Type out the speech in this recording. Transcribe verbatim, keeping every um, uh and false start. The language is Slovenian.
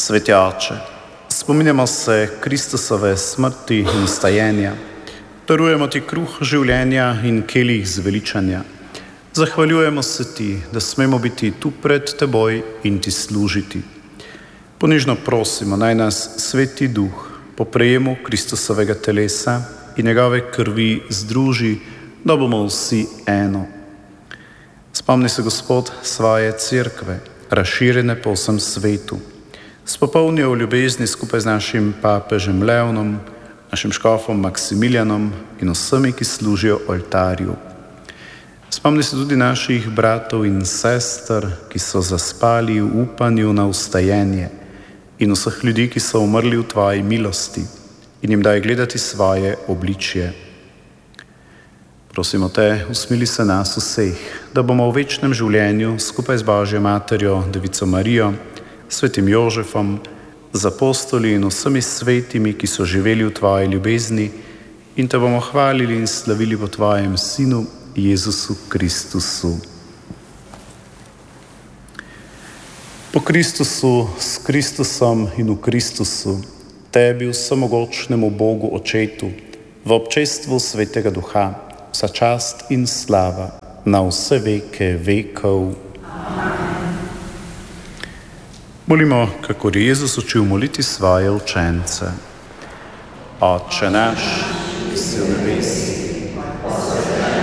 Sveti Oče, spominjamo se Kristusove smrti in stajenja, darujemo ti kruh življenja in kelih zveličanja. Zahvaljujemo se ti, da smemo biti tu pred teboj in ti služiti. Ponižno prosimo, naj nas Sveti Duh po prejemu Kristusovega telesa in njegove krvi združi, da bomo vsi eno. Spomni se, Gospod, svoje cerkve, razširjene po vsem svetu. Spopolni v ljubezni skupaj z našim papežem Leonom, našim škofom Maksimilijanom in vsemi, ki služijo oltarju. Spomni se tudi naših bratov in sester, ki so zaspali v upanju na vstajenje, in vseh ljudi, ki so umrli v tvoji milosti, in jim daj gledati svoje obličje. Prosimo te, usmili se nas vseh, da bomo v večnem življenju skupaj z Božjo materjo, Devico Marijo, svetim Jožefom, z apostoli in vsemi svetimi, ki so živeli v tvoji ljubezni, in te bomo hvalili in slavili po tvojem Sinu, Jezusu Kristusu. Po Kristusu, s Kristusom in v Kristusu, tebi, vsemogočnemu Bogu Očetu, v občestvu Svetega Duha, vsa čast in slava na vse veke vekov. Molimo, kakor je Jezus učil moliti svoje učence. Oče naš, ki si v nebesih,